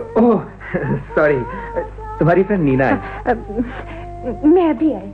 Oh sorry, तुम्हारी friend Neena है। मैं अभी आई।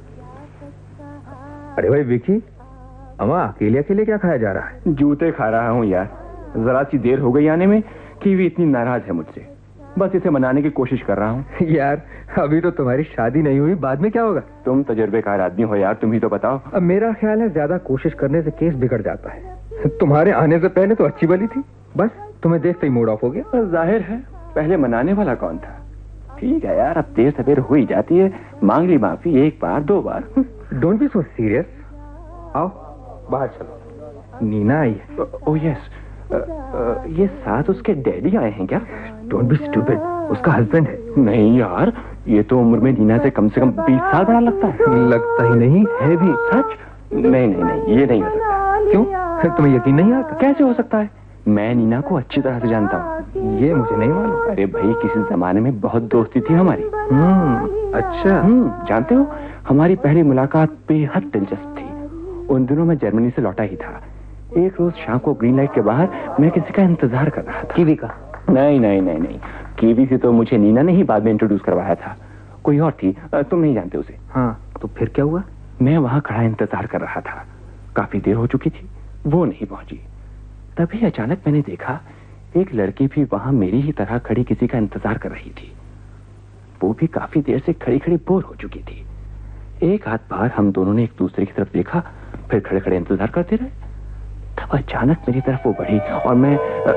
अरे भाई विकी, अम्मा अकेले अकेले क्या खाया जा रहा है? जूते खा रहा हूँ यार। जरा सी देर हो गई आने में, कीवी इतनी नाराज है मुझसे। बस इसे मनाने की कोशिश कर रहा हूँ। यार अभी तो तुम्हारी शादी नहीं हुई, बाद में क्या होगा? तुम तजुर्बेकार आदमी हो यार, तुम ही तो बताओ। अब मेरा ख्याल है ज्यादा कोशिश करने से केस बिगड़ जाता है। तुम्हारे आने से पहले तो अच्छी भली थी, बस तुम्हें देखते ही मूड ऑफ हो गया। जाहिर है, पहले मनाने वाला कौन था? ठीक है यार, अब देर सवेर हो ही जाती है। मांग ली माफी, एक बार दो बार। Don't be so serious. आओ बाहर चलो, नीना आई है। ओह यस, ये साथ उसके डैडी आए हैं क्या? डोंट बी स्टूपिड, उसका हस्बैंड है। नहीं यार, ये तो उम्र में नीना से कम 20 साल बड़ा लगता है। लगता ही नहीं है भी। सच? नहीं नहीं नहीं, ये नहीं हो सकता। क्यों, तुम्हें यकीन नहीं आता? कैसे हो सकता है? मैं नीना को अच्छी तरह से जानता हूँ। ये मुझे नहीं मालूम। अरे भाई, किसी जमाने में बहुत दोस्ती थी हमारी। अच्छा। जानते हो, हमारी पहली मुलाकात बेहद दिलचस्प थी। उन दिनों मैं जर्मनी से लौटा ही था। एक रोज शाम को ग्रीन लाइट के बाहर मैं किसी का इंतजार कर रहा था। कीवी का? नहीं नहीं नहीं नहीं, कीवी से तो मुझे नीना ने ही बाद में इंट्रोड्यूस करवाया था। कोई और थी, तुम नहीं जानते उसे। हाँ, तो फिर क्या हुआ? मैं वहां खड़ा इंतजार कर रहा था। काफी देर हो चुकी थी, वो नहीं पहुंची। तभी अचानक मैंने देखा एक लड़की भी वहां मेरी ही तरह खड़ी किसी का इंतजार कर रही थी। वो भी काफी देर से खड़ी खड़ी बोर हो चुकी थी। एक आध बार हम दोनों ने एक दूसरे की तरफ देखा, फिर खड़े खड़े इंतजार करते रहे। तब अचानक मेरी तरफ वो बढ़ी और मैं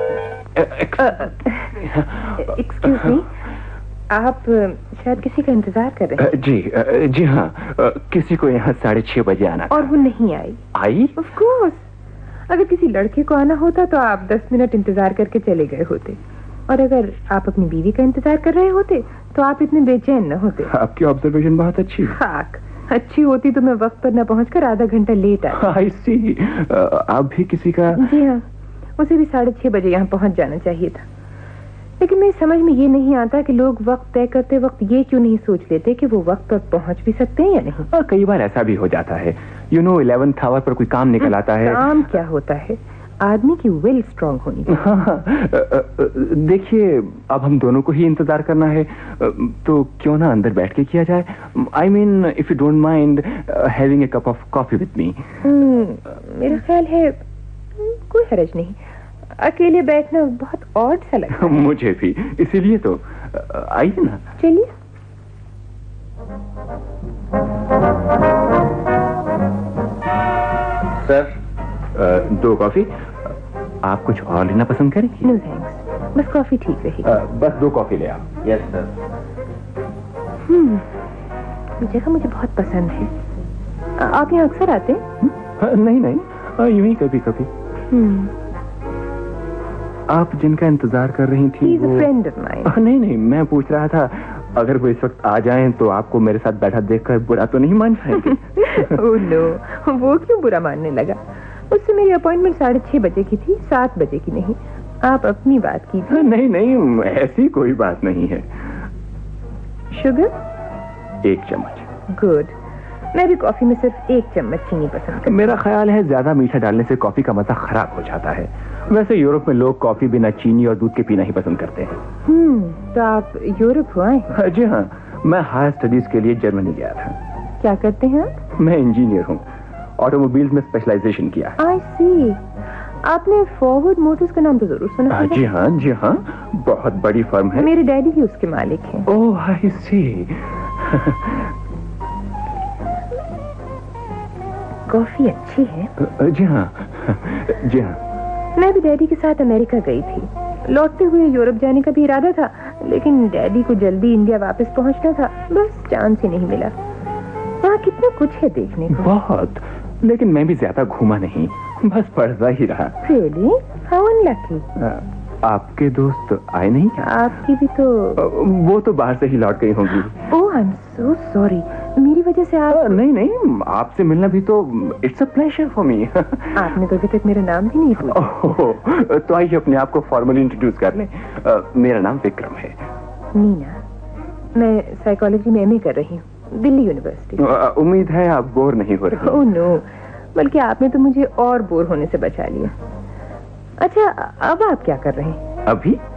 एक्सक्यूज मी, आप शायद किसी का इंतजार कर रहे हैं? जी हाँ, किसी को यहाँ 6:30 बजे आना था। और वो नहीं आई? आई? Of course. अगर किसी लड़के को आना होता तो आप 10 मिनट इंतजार करके चले गए होते, और अगर आप अपनी बीवी का इंतजार कर रहे होते तो आप इतने बेचैन न होते। आपकी ऑब्जर्वेशन बहुत अच्छी है। खाक, अच्छी होती तो मैं वक्त पर न पहुंचकर आधा घंटा लेट आई। आई सी। आप भी किसी का? जी हाँ, उसे भी 6:30 बजे यहाँ पहुंच जाना चाहिए था। लेकिन मेरी समझ में ये नहीं आता कि लोग वक्त तय करते वक्त ये क्यों नहीं सोच लेते कि वो वक्त पर पहुंच भी सकते हैं या नहीं। कई बार ऐसा भी हो जाता है। 11th आवर पर कोई काम निकल आता है। काम क्या होता है, आदमी की विल स्ट्रांग होनी चाहिए। देखिए, अब हम दोनों को ही इंतजार करना है, तो क्यों ना अंदर बैठ के किया जाए। I mean, if you don't mind having a cup of coffee with me. मेरा ख्याल है कोई हर्ज नहीं, अकेले बैठना बहुत ऑड सा लगता है। मुझे भी, इसीलिए तो आइए ना। चलिए। Sir, 2 coffee. आप कुछ और लेना पसंद करेंगे? नो थैंक्स, बस कॉफी ठीक रही। बस 2 कॉफी ले आओ। Yes sir. ये जगह मुझे बहुत पसंद है। आप यहाँ अक्सर आते हैं? नहीं नहीं, यूं ही कभी कभी। आप जिनका इंतजार कर रही थी वो फ्रेंड ऑफ माइन। नहीं नहीं, मैं पूछ रहा था अगर वो इस वक्त आ जाएं तो आपको मेरे साथ बैठा देखकर बुरा तो नहीं मान जाएंगे? ओह नो, वो क्यों बुरा मानने लगा? उससे मेरी अपॉइंटमेंट 6:30 बजे की थी, 7 बजे की नहीं। आप अपनी बात कीजिए। नहीं नहीं, ऐसी कोई बात नहीं है। शुगर? 1 चम्मच। गुड। मैं भी कॉफी में सिर्फ 1 चम्मच चीनी पसंद करती हूँ। मेरा ख्याल है ज्यादा मीठा डालने से कॉफी का मजा खराब हो जाता है। वैसे यूरोप में लोग कॉफी बिना चीनी और दूध के पीना ही पसंद करते हैं। तो आप यूरोप हुए हैं? जी हाँ, मैं हायर स्टडीज के लिए जर्मनी गया था। क्या करते हैं आप? मैं इंजीनियर हूँ, ऑटोमोबाइल्स में स्पेशलाइजेशन किया है। आई सी। आपने फॉरवर्ड मोटर्स का नाम तो जरूर सुना है। जी हाँ, बहुत बड़ी फर्म है। मेरे डैडी ही उसके मालिक हैं। ओह आई सी। कॉफी अच्छी है। जी हाँ। मैं भी डैडी के साथ अमेरिका गई थी। लौटते हुए यूरोप जाने का भी इरादा था, लेकिन डैडी को जल्दी इंडिया वापस पहुंचना था, बस चांस ही नहीं मिला। वहाँ कितना कुछ है देखने को। बहुत, लेकिन मैं भी ज्यादा घूमा नहीं, बस पढ़ता ही रहा। Really? How unlucky. आपके दोस्त आए नहीं क्या? आपकी भी तो वो तो बाहर से ही लौट गई होंगी। ओह आई एम सो सॉरी, मेरी वजह से आप नहीं, आपसे मिलना भी तो it's a pleasure for me. आपने तो अभी तक मेरा नाम भी नहीं पूछा। तो आइए अपने आप को फॉर्मली इंट्रोड्यूस कर लें। मेरा नाम विक्रम है। नीना, मैं साइकोलॉजी में एमए कर रही हूँ, दिल्ली यूनिवर्सिटी। उम्मीद है आप बोर नहीं हो रही। ओह नो, बल्कि आपने तो मुझे और बोर होने से बचा लिया। अच्छा, अब आप क्या कर रहे हैं? अभी